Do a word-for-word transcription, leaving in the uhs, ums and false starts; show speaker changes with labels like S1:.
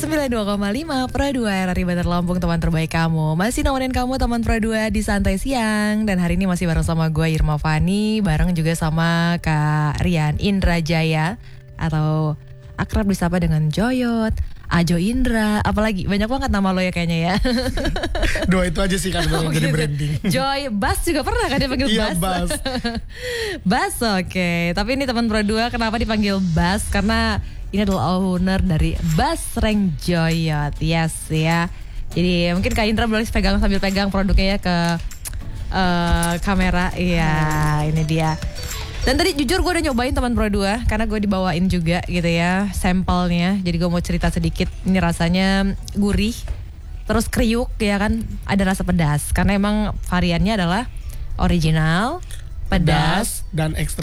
S1: sembilan puluh dua koma lima Pro dua R R I Bantar Lampung, teman terbaik kamu. Masih nemenin kamu teman Pro dua di Santai Siang. Dan hari ini masih bareng sama gue Irma Fani, bareng juga sama Kak Rian Indrajaya, atau akrab disapa dengan Joyot, Ajo Indra, apalagi banyak banget nama lo ya kayaknya ya.
S2: Dua itu aja sih kan oh, jadi gitu. Branding.
S1: Joy, Bas juga pernah kan dipanggil
S2: iya,
S1: Bas.
S2: Bas.
S1: Bas, oke. Okay. Tapi ini teman Pro dua kenapa dipanggil Bas? Karena ini adalah owner dari Basreng Joyot. Yes ya. Jadi mungkin Kak Indra boleh pegang sambil pegang produknya ya ke uh, kamera. Iya, ini dia. Dan tadi jujur gue udah nyobain teman Pro dua, karena gue dibawain juga gitu ya sampelnya. Jadi gue mau cerita sedikit. Ini rasanya gurih, terus kriuk ya kan, ada rasa pedas. Karena emang variannya adalah original, pedas,
S2: pedas dan ekstra